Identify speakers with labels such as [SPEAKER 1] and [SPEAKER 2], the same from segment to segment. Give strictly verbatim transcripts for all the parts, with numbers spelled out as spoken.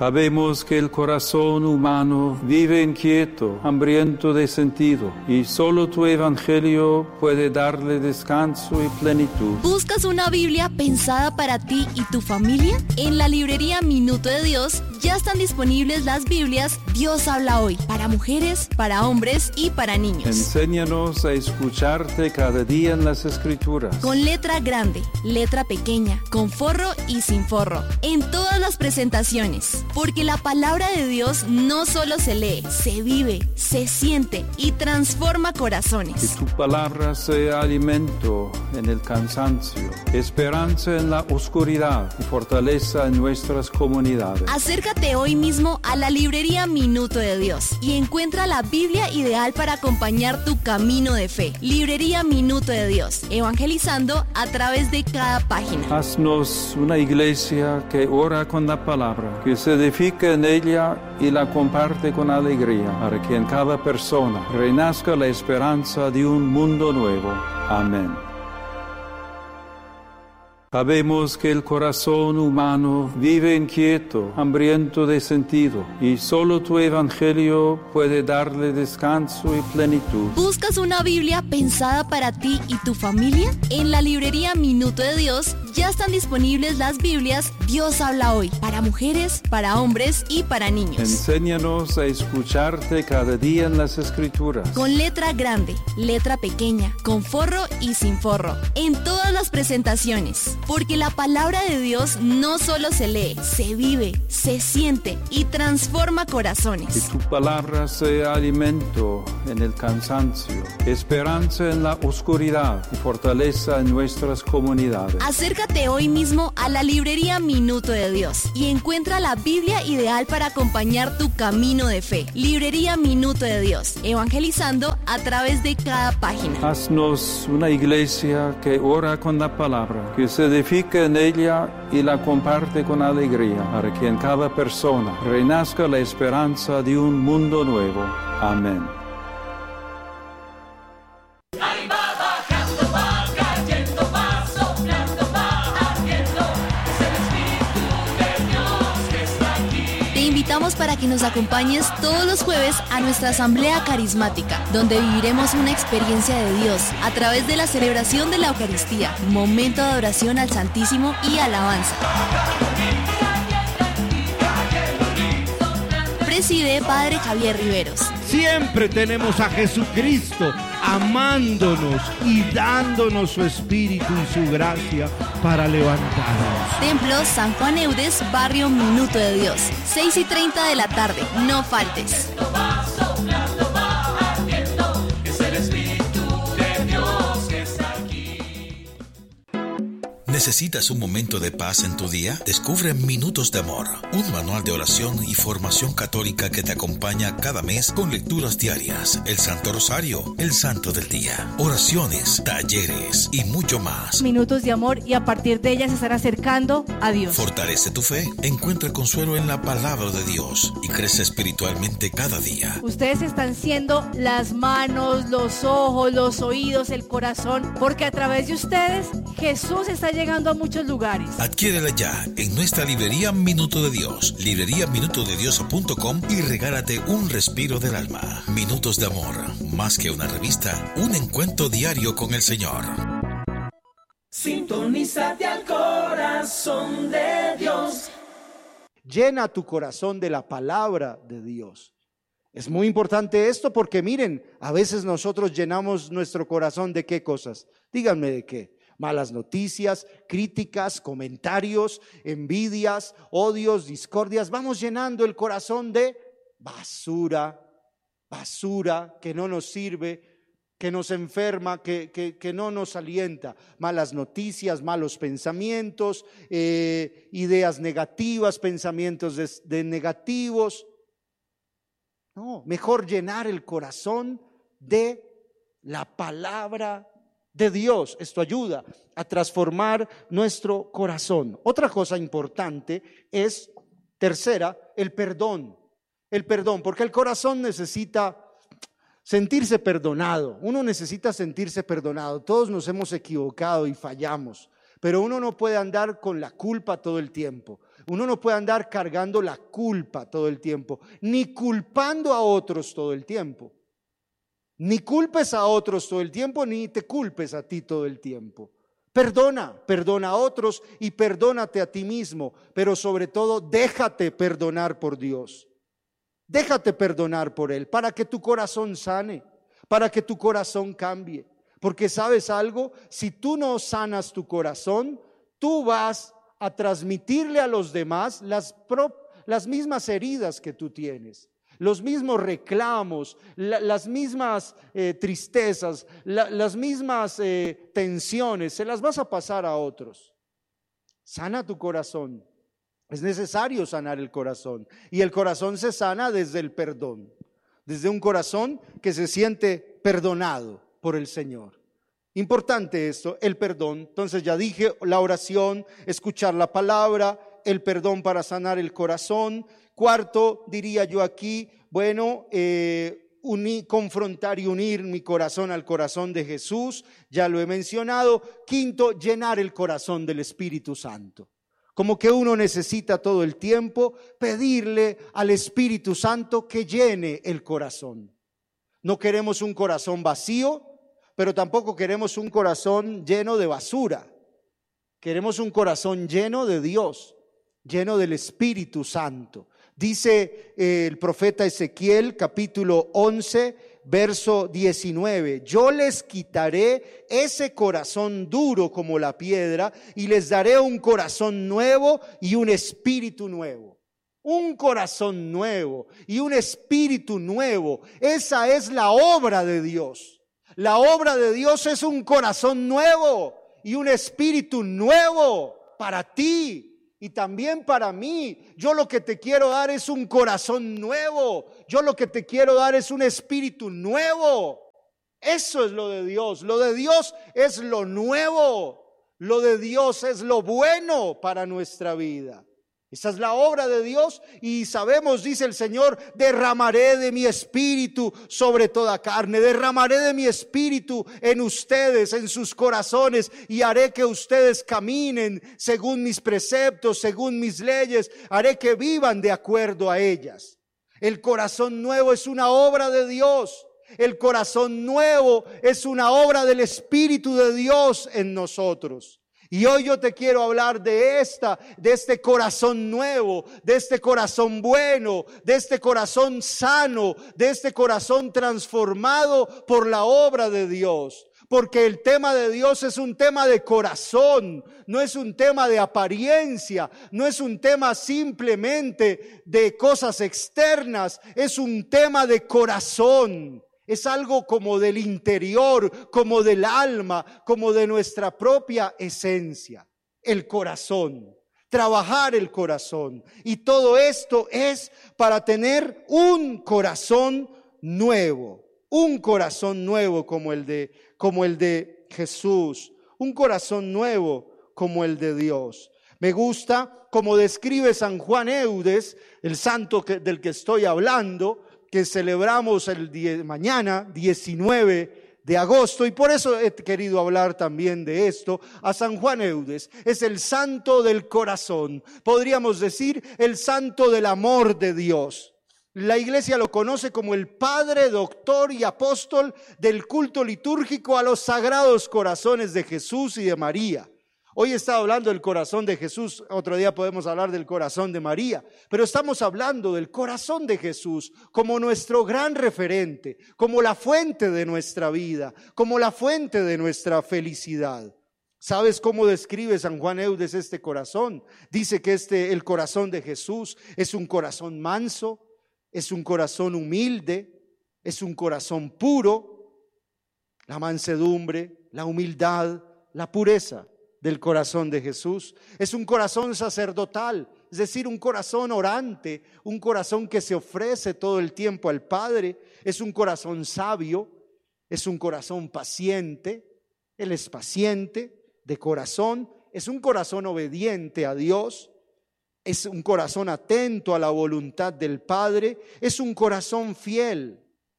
[SPEAKER 1] Sabemos que el corazón humano vive inquieto, hambriento de sentido, y solo tu evangelio puede darle descanso y plenitud.
[SPEAKER 2] ¿Buscas una Biblia pensada para ti y tu familia? En la librería Minuto de Dios ya están disponibles las Biblias Dios habla hoy, para mujeres, para hombres y para niños.
[SPEAKER 1] Enséñanos a escucharte cada día en las Escrituras.
[SPEAKER 2] Con letra grande, letra pequeña, con forro y sin forro, en todas las presentaciones. Porque la palabra de Dios no solo se lee, se vive, se siente y transforma corazones.
[SPEAKER 1] Que tu palabra sea alimento en el cansancio, esperanza en la oscuridad y fortaleza en nuestras comunidades.
[SPEAKER 2] Acércate hoy mismo a la librería Minuto de Dios y encuentra la Biblia ideal para acompañar tu camino de fe. Librería Minuto de Dios, evangelizando a través de cada página.
[SPEAKER 1] Haznos una iglesia que ora con la palabra, que se edifica en ella y la comparte con alegría, para que en cada persona renazca la esperanza de un mundo nuevo. Amén. Sabemos que el corazón humano vive inquieto, hambriento de sentido, y solo tu evangelio puede darle descanso y plenitud.
[SPEAKER 2] ¿Buscas una Biblia pensada para ti y tu familia? En la librería Minuto de Dios ya están disponibles las Biblias Dios habla hoy, para mujeres, para hombres y para niños.
[SPEAKER 1] Enséñanos a escucharte cada día en las Escrituras.
[SPEAKER 2] Con letra grande, letra pequeña, con forro y sin forro, en todas las presentaciones. Porque la palabra de Dios no solo se lee, se vive, se siente y transforma corazones.
[SPEAKER 1] Que tu palabra sea alimento en el cansancio, esperanza en la oscuridad y fortaleza en nuestras comunidades.
[SPEAKER 2] Acércate hoy mismo a la librería Minuto de Dios y encuentra la Biblia ideal para acompañar tu camino de fe. Librería Minuto de Dios, evangelizando a través de cada página.
[SPEAKER 1] Haznos una iglesia que ora con la palabra, que se edifica en ella y la comparte con alegría, para que en cada persona renazca la esperanza de un mundo nuevo. Amén.
[SPEAKER 2] Para que nos acompañes todos los jueves a nuestra asamblea carismática, donde viviremos una experiencia de Dios a través de la celebración de la Eucaristía, momento de adoración al Santísimo y alabanza. Preside Padre Javier Riveros.
[SPEAKER 3] Siempre tenemos a Jesucristo amándonos y dándonos su espíritu y su gracia para levantarnos.
[SPEAKER 2] Templo San Juan Eudes, barrio Minuto de Dios, seis y treinta de la tarde, no faltes.
[SPEAKER 4] ¿Necesitas un momento de paz en tu día? Descubre Minutos de Amor, un manual de oración y formación católica que te acompaña cada mes con lecturas diarias, el Santo Rosario, el Santo del Día, oraciones, talleres y mucho más.
[SPEAKER 5] Minutos de amor, y a partir de ellas se estará acercando a Dios.
[SPEAKER 4] Fortalece tu fe, encuentra consuelo en la palabra de Dios y crece espiritualmente cada día.
[SPEAKER 5] Ustedes están siendo las manos, los ojos, los oídos, el corazón, porque a través de ustedes Jesús está llegando a muchos lugares.
[SPEAKER 4] Adquiérela ya en nuestra librería Minuto de Dios, librería minuto de dios punto com, y regálate un respiro del alma. Minutos de Amor, más que una revista, un encuentro diario con el Señor.
[SPEAKER 6] Sintonízate al corazón de Dios.
[SPEAKER 7] Llena tu corazón de la palabra de Dios. Es muy importante esto porque miren, a veces nosotros llenamos nuestro corazón de qué cosas. Díganme de qué. Malas noticias, críticas, comentarios, envidias, odios, discordias. Vamos llenando el corazón de basura, basura que no nos sirve, que nos enferma, que, que, que no nos alienta. Malas noticias, malos pensamientos, eh, ideas negativas, pensamientos de, de negativos. No, mejor llenar el corazón de la palabra de Dios. Esto ayuda a transformar nuestro corazón. Otra cosa importante es, tercera, el perdón. El perdón, porque el corazón necesita sentirse perdonado. Uno necesita sentirse perdonado. Todos nos hemos equivocado y fallamos, pero uno no puede andar con la culpa todo el tiempo. Uno no puede andar cargando la culpa todo el tiempo, ni culpando a otros todo el tiempo. Ni culpes a otros todo el tiempo, ni te culpes a ti todo el tiempo. Perdona, perdona a otros y perdónate a ti mismo, pero sobre todo déjate perdonar por Dios. Déjate perdonar por Él para que tu corazón sane, para que tu corazón cambie. Porque ¿sabes algo? Si tú no sanas tu corazón, tú vas a transmitirle a los demás las, pro, las mismas heridas que tú tienes. Los mismos reclamos, la, las mismas eh, tristezas, la, las mismas eh, tensiones, se las vas a pasar a otros. Sana tu corazón. Es necesario sanar el corazón. Y el corazón se sana desde el perdón. Desde un corazón que se siente perdonado por el Señor. Importante esto, el perdón. Entonces ya dije, la oración, escuchar la palabra, el perdón para sanar el corazón. Cuarto, diría yo aquí, bueno, eh, unir, confrontar y unir mi corazón al corazón de Jesús, ya lo he mencionado. Quinto, llenar el corazón del Espíritu Santo. Como que uno necesita todo el tiempo pedirle al Espíritu Santo que llene el corazón. No queremos un corazón vacío, pero tampoco queremos un corazón lleno de basura. Queremos un corazón lleno de Dios, lleno del Espíritu Santo. Dice eh, el profeta Ezequiel, capítulo once, verso diecinueve: yo les quitaré ese corazón duro como la piedra y les daré un corazón nuevo y un espíritu nuevo. Un corazón nuevo y un espíritu nuevo. Esa es la obra de Dios. La obra de Dios es un corazón nuevo y un espíritu nuevo para ti. Y también para mí. Yo lo que te quiero dar es un corazón nuevo. Yo lo que te quiero dar es un espíritu nuevo. Eso es lo de Dios. Lo de Dios es lo nuevo. Lo de Dios es lo bueno para nuestra vida. Esa es la obra de Dios y sabemos, dice el Señor, derramaré de mi espíritu sobre toda carne, derramaré de mi espíritu en ustedes, en sus corazones, y haré que ustedes caminen según mis preceptos, según mis leyes, haré que vivan de acuerdo a ellas. El corazón nuevo es una obra de Dios, el corazón nuevo es una obra del Espíritu de Dios en nosotros. Y hoy yo te quiero hablar de esta, de este corazón nuevo, de este corazón bueno, de este corazón sano, de este corazón transformado por la obra de Dios. Porque el tema de Dios es un tema de corazón, no es un tema de apariencia, no es un tema simplemente de cosas externas, es un tema de corazón. Es algo como del interior, como del alma, como de nuestra propia esencia, el corazón, trabajar el corazón. Y todo esto es para tener un corazón nuevo, un corazón nuevo como el de, como el de Jesús, un corazón nuevo como el de Dios. Me gusta como describe San Juan Eudes, el santo que, del que estoy hablando, que celebramos el día, mañana, diecinueve de agosto, y por eso he querido hablar también de esto. A San Juan Eudes es el santo del corazón, podríamos decir el santo del amor de Dios. La iglesia lo conoce como el padre, doctor y apóstol del culto litúrgico a los sagrados corazones de Jesús y de María. Hoy he estado hablando del corazón de Jesús, otro día podemos hablar del corazón de María, pero estamos hablando del corazón de Jesús como nuestro gran referente, como la fuente de nuestra vida, como la fuente de nuestra felicidad. ¿Sabes cómo describe San Juan Eudes este corazón? Dice que este, el corazón de Jesús es un corazón manso, es un corazón humilde, es un corazón puro, la mansedumbre, la humildad, la pureza del corazón de Jesús. Es un corazón sacerdotal, es decir, un corazón orante, un corazón que se ofrece todo el tiempo al Padre. Es un corazón sabio, es un corazón paciente, Él es paciente de corazón, es un corazón obediente a Dios, es un corazón atento a la voluntad del Padre, es un corazón fiel,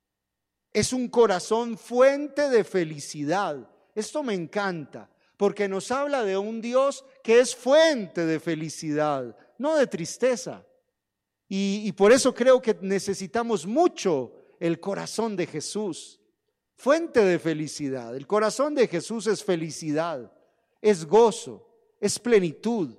[SPEAKER 7] es un corazón fuente de felicidad. Esto me encanta, porque nos habla de un Dios que es fuente de felicidad, no de tristeza. Y, y por eso creo que necesitamos mucho el corazón de Jesús, fuente de felicidad. El corazón de Jesús es felicidad, es gozo, es plenitud.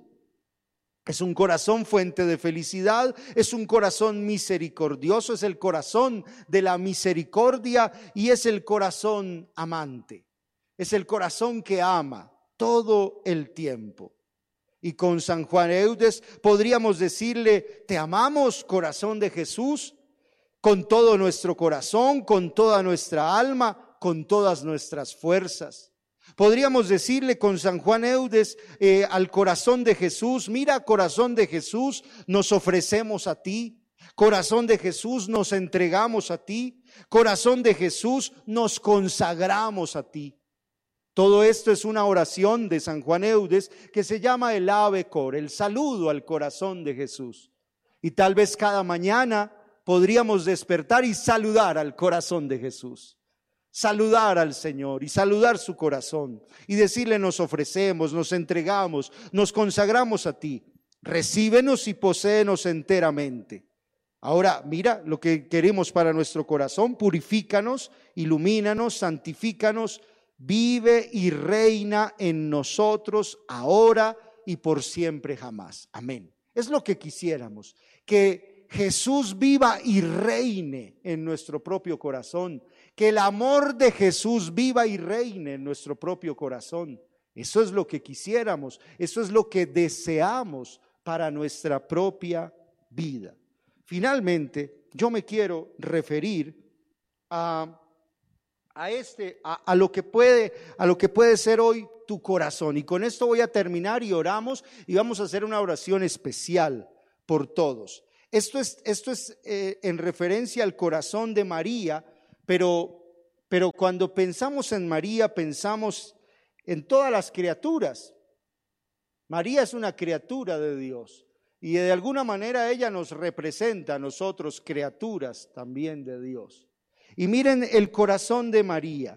[SPEAKER 7] Es un corazón fuente de felicidad, es un corazón misericordioso, es el corazón de la misericordia y es el corazón amante. Es el corazón que ama todo el tiempo. Y con San Juan Eudes podríamos decirle: te amamos, corazón de Jesús, con todo nuestro corazón, con toda nuestra alma, con todas nuestras fuerzas. Podríamos decirle con San Juan Eudes eh, al corazón de Jesús: mira, corazón de Jesús, nos ofrecemos a ti. Corazón de Jesús, nos entregamos a ti. Corazón de Jesús, nos consagramos a ti. Todo esto es una oración de San Juan Eudes que se llama el Ave Cor, el saludo al corazón de Jesús. Y tal vez cada mañana podríamos despertar y saludar al corazón de Jesús. Saludar al Señor y saludar su corazón y decirle: nos ofrecemos, nos entregamos, nos consagramos a ti. Recíbenos y poséenos enteramente. Ahora mira lo que queremos para nuestro corazón: purifícanos, ilumínanos, santifícanos, vive y reina en nosotros ahora y por siempre jamás. Amén. Es lo que quisiéramos, que Jesús viva y reine en nuestro propio corazón. Que el amor de Jesús viva y reine en nuestro propio corazón. Eso es lo que quisiéramos, eso es lo que deseamos para nuestra propia vida. Finalmente, yo me quiero referir a, a, este, a, a, lo que puede, a lo que puede ser hoy tu corazón. Y con esto voy a terminar y oramos y vamos a hacer una oración especial por todos. Esto es, esto es eh, en referencia al corazón de María. Pero, pero cuando pensamos en María, pensamos en todas las criaturas. María es una criatura de Dios y de alguna manera ella nos representa a nosotros, criaturas también de Dios. Y miren el corazón de María,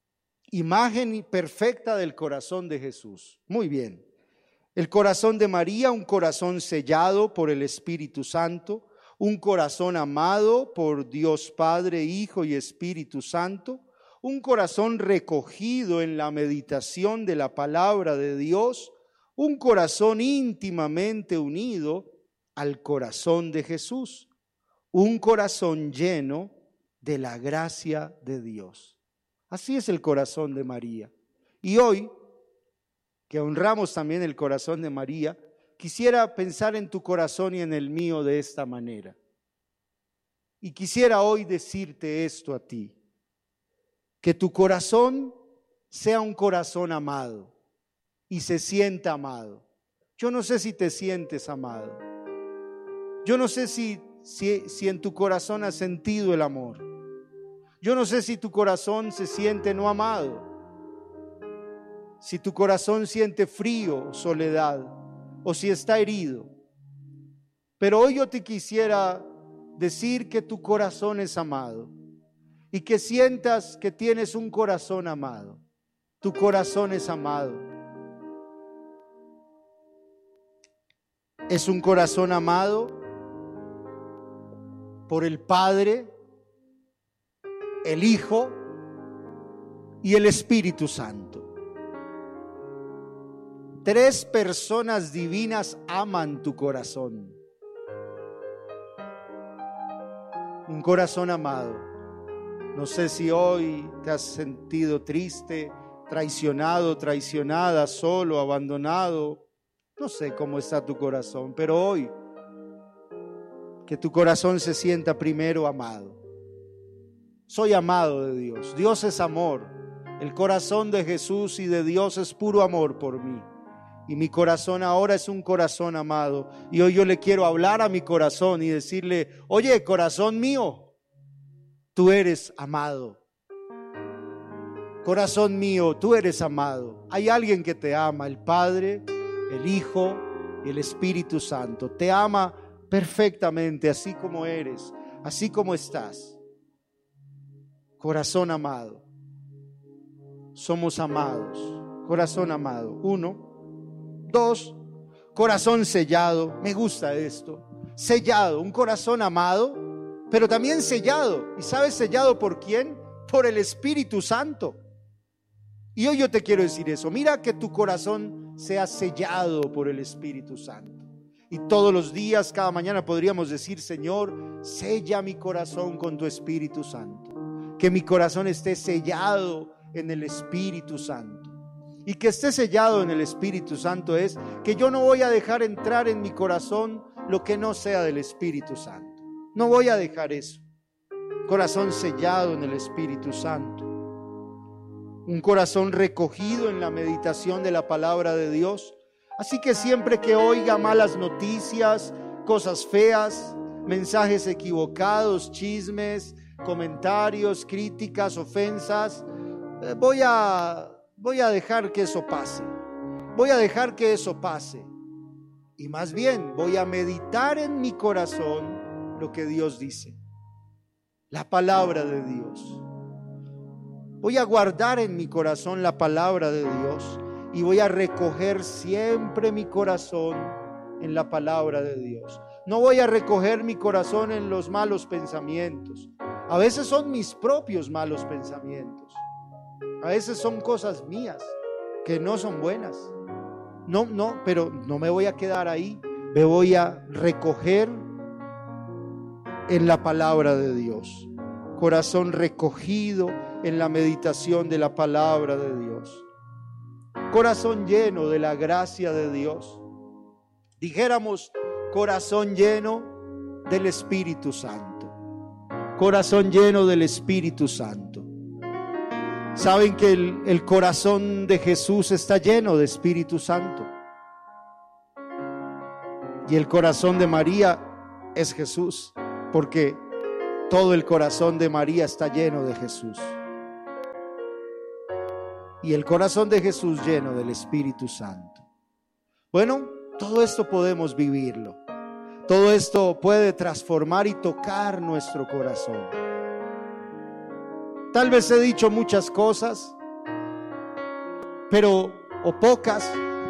[SPEAKER 7] imagen perfecta del corazón de Jesús. Muy bien. El corazón de María, un corazón sellado por el Espíritu Santo. Un corazón amado por Dios Padre, Hijo y Espíritu Santo, un corazón recogido en la meditación de la palabra de Dios, un corazón íntimamente unido al corazón de Jesús, un corazón lleno de la gracia de Dios. Así es el corazón de María. Y hoy, que honramos también el corazón de María, quisiera pensar en tu corazón y en el mío de esta manera. Y quisiera hoy decirte esto a ti: que tu corazón sea un corazón amado y se sienta amado. Yo no sé si te sientes amado. Yo no sé si, si, si en tu corazón has sentido el amor. Yo no sé si tu corazón se siente no amado. Si tu corazón siente frío, soledad, o si está herido. Pero hoy yo te quisiera decir que tu corazón es amado y que sientas que tienes un corazón amado. Tu corazón es amado. Es un corazón amado por el Padre, el Hijo y el Espíritu Santo. Tres personas divinas aman tu corazón. Un corazón amado. No sé si hoy te has sentido triste, traicionado, traicionada, solo, abandonado. No sé cómo está tu corazón, pero hoy que tu corazón se sienta primero amado. Soy amado de Dios. Dios es amor. El corazón de Jesús y de Dios es puro amor por mí. Y mi corazón ahora es un corazón amado. Y hoy yo le quiero hablar a mi corazón y decirle: oye, corazón mío, tú eres amado. Corazón mío, tú eres amado. Hay alguien que te ama, el Padre, el Hijo y el Espíritu Santo. Te ama perfectamente, así como eres, así como estás. Corazón amado. Somos amados. Corazón amado. Uno. Dos, Corazón sellado, me gusta esto. Sellado, un corazón amado, pero también sellado. ¿Y sabes sellado por quién? Por el Espíritu Santo. Y hoy yo te quiero decir eso. Mira que tu corazón sea sellado por el Espíritu Santo. Y todos los días, cada mañana podríamos decir: Señor, sella mi corazón con tu Espíritu Santo. Que mi corazón esté sellado en el Espíritu Santo. Y que esté sellado en el Espíritu Santo es que yo no voy a dejar entrar en mi corazón lo que no sea del Espíritu Santo. No voy a dejar eso. Corazón sellado en el Espíritu Santo. Un corazón recogido en la meditación de la palabra de Dios. Así que siempre que oiga malas noticias, cosas feas, mensajes equivocados, chismes, comentarios, críticas, ofensas, eh, voy a, voy a dejar que eso pase. Voy a dejar que eso pase. Y más bien voy a meditar en mi corazón lo que Dios dice. La palabra de Dios. Voy a guardar en mi corazón la palabra de Dios y voy a recoger siempre mi corazón en la palabra de Dios. No voy a recoger mi corazón en los malos pensamientos. A veces son mis propios malos pensamientos. A veces son cosas mías que no son buenas. No, no, pero no me voy a quedar ahí. Me voy a recoger en la palabra de Dios. Corazón recogido en la meditación de la palabra de Dios. Corazón lleno de la gracia de Dios. Dijéramos, corazón lleno del Espíritu Santo. Corazón lleno del Espíritu Santo. Saben que el, el corazón de Jesús está lleno de Espíritu Santo. Y el corazón de María es Jesús, porque todo el corazón de María está lleno de Jesús. Y el corazón de Jesús lleno del Espíritu Santo. Bueno, todo esto podemos vivirlo. Todo esto puede transformar y tocar nuestro corazón. Tal vez he dicho muchas cosas, pero, o pocas,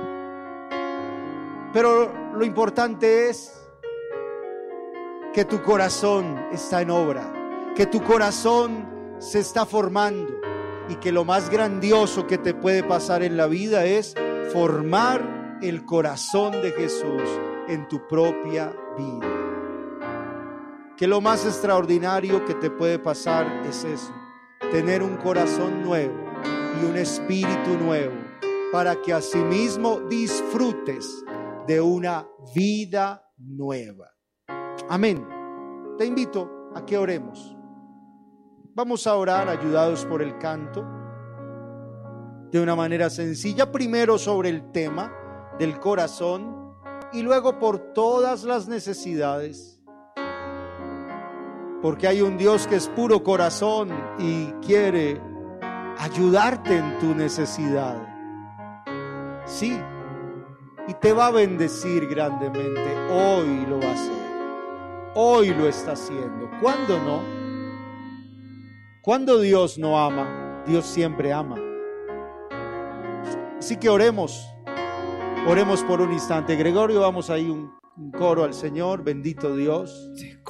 [SPEAKER 7] pero lo importante es que tu corazón está en obra, que tu corazón se está formando y que lo más grandioso que te puede pasar en la vida es formar el corazón de Jesús en tu propia vida. Que lo más extraordinario que te puede pasar es eso, tener un corazón nuevo y un espíritu nuevo para que asimismo disfrutes de una vida nueva. Amén. Te invito a que oremos. Vamos a orar ayudados por el canto de una manera sencilla, primero sobre el tema del corazón y luego por todas las necesidades, porque hay un Dios que es puro corazón y quiere ayudarte en tu necesidad. Sí, y te va a bendecir grandemente. Hoy lo va a hacer. Hoy lo está haciendo. ¿Cuándo no? Cuando Dios no ama, Dios siempre ama. Así que oremos. Oremos por un instante. Gregorio, vamos ahí un, un coro al Señor. Bendito Dios.